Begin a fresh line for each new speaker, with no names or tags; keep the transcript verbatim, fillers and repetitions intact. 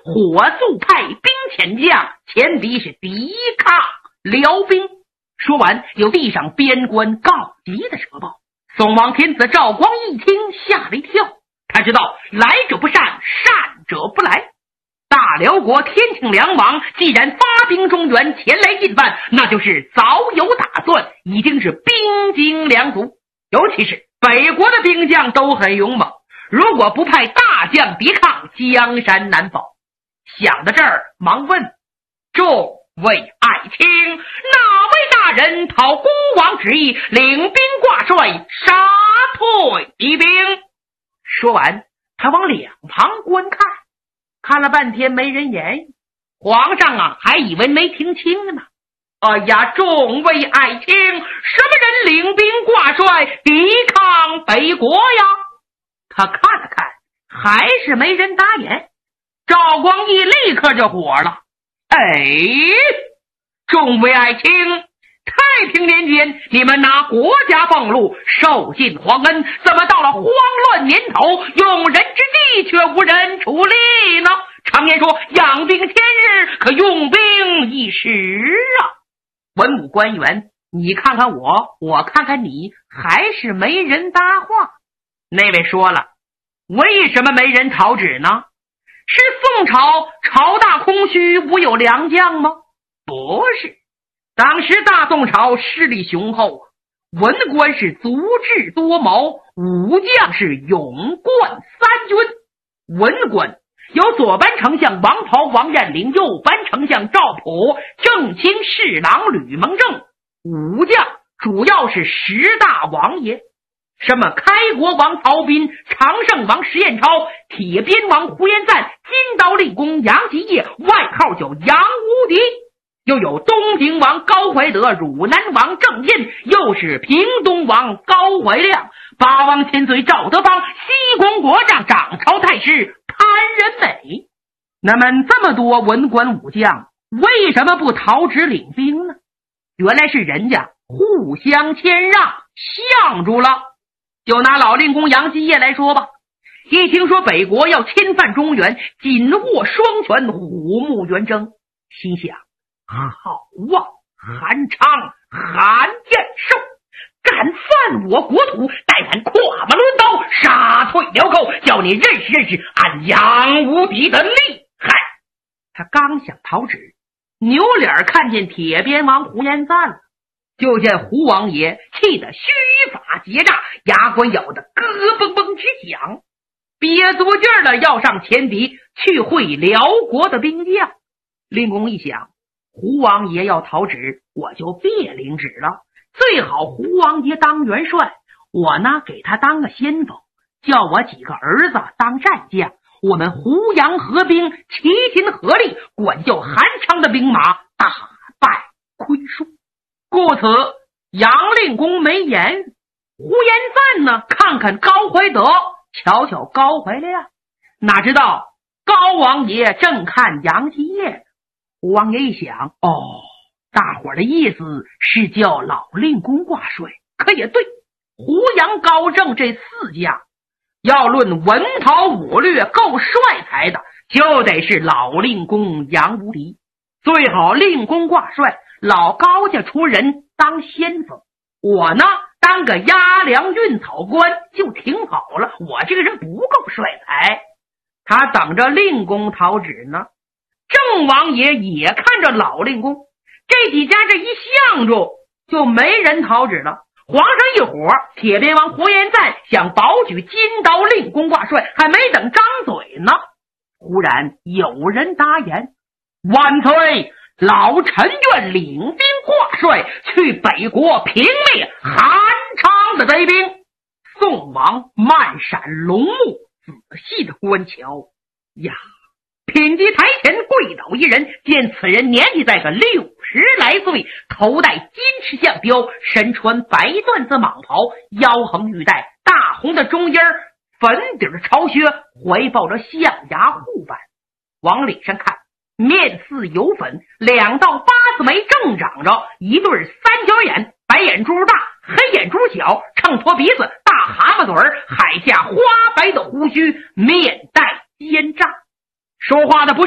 火速派兵遣将前敌是抵抗辽兵。说完又递上边关告急的折报。宋王天子赵光一听吓了一跳，他知道来者不善，善者不来。大辽国天庆梁王既然发兵中原前来进犯，那就是早有打算，已经是兵精粮足。尤其是北国的兵将都很勇猛，如果不派大将抵抗，江山难保。想到这儿，忙问众位爱卿，哪位大人讨孤王旨意，领兵挂帅，杀退敌兵？说完，他往两旁观看，看了半天没人言语。皇上啊，还以为没听清呢。哎呀，众位爱卿，什么人领兵挂帅抵抗北国呀？他看了看，还是没人答言。赵光义立刻就火了，哎，众位爱卿，太平年间你们拿国家俸禄，受尽皇恩，怎么到了慌乱年头，用人之地却无人处理呢？常言说养兵千日，可用兵一时啊。文武官员，你看看我，我看看你，还是没人搭话。那位说了，为什么没人讨旨呢？是宋朝朝大空虚，无有良将吗？不是，当时大宋朝势力雄厚，文官是足智多谋，武将是勇冠三军。文官有左班丞相王袍王占领，右班丞相赵普，正卿侍郎吕蒙正。武将主要是十大王爷，什么开国王曹彬、常胜王石彦超、铁鞭王胡延赞、金刀令公杨继业，外号叫杨无敌。又有东平王高怀德、汝南王郑印，又是平东王高怀亮、八王千岁赵德芳、西宫国丈、掌朝太师潘仁美。那么这么多文官武将，为什么不讨旨领兵呢？原来是人家互相谦让，相住了。就拿老令公杨继业来说吧，一听说北国要侵犯中原，紧握双拳，虎目圆睁，心想好啊，韩昌韩彦寿敢犯我国土，待俺跨马抡刀，杀退辽寇，叫你认识认识俺杨无敌的厉害。他刚想讨旨，扭脸看见铁鞭王胡延赞了，就见胡王爷气得须发结炸，牙关咬得咯嘣嘣直响，憋足劲儿的要上前敌去会辽国的兵将。令公一想，胡王爷要讨旨，我就别领旨了，最好胡王爷当元帅，我呢给他当个先锋，叫我几个儿子当战将，我们胡杨合兵，齐心合力，管教韩昌的兵马，大败亏输。故此杨令公没言语。胡延赞呢，看看高怀德，瞧瞧高怀亮，哪知道高王爷正看杨继业。胡王爷一想，哦，大伙儿的意思是叫老令公挂帅，可也对，胡杨高正这四将，要论文韬武略够帅才的，就得是老令公杨无敌。最好令公挂帅，老高家出人当先锋，我呢当个押粮运草官就挺好了，我这个人不够帅才。他等着令公讨旨呢。郑王爷也看着老令公，这几家这一相住，就没人讨旨了。皇上一伙，铁鞭王胡延赞想保举金刀令公挂帅，还没等张嘴呢，忽然有人答言：万岁，老臣愿领兵挂帅，去北国平灭韩昌的贼兵。宋王漫闪龙目，仔细的观瞧呀，品级台前跪倒一人，见此人年纪在个六十来岁，头戴金翅象标，身穿白缎子蟒袍，腰横玉带，大红的中衣，粉底的朝靴，怀抱着象牙护板。往脸上看，面似油粉，两道八字眉正长着，一对三角眼，白眼珠大，黑眼珠小，秤砣鼻子，大蛤蟆嘴儿，海下花白的胡须，面带奸诈。说话的不